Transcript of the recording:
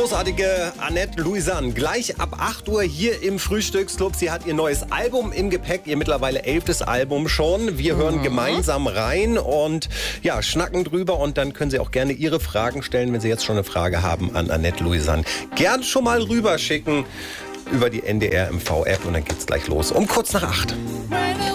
großartige Annette Louisanne. Gleich ab 8 Uhr hier im Frühstücksclub. Sie hat ihr neues Album im Gepäck, ihr mittlerweile 11. Album schon. Wir hören gemeinsam rein und ja, schnacken drüber. Und dann können Sie auch gerne Ihre Fragen stellen, wenn Sie jetzt schon eine Frage haben an Annette Louisanne. Gern schon mal rüberschicken über die NDR MV-App und dann geht's gleich los. Um kurz nach 8.